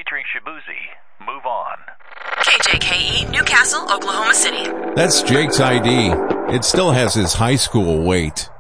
featuring Shabuzi. Move on. KJKE, Newcastle, Oklahoma City. That's Jake's ID. It still has his high school weight.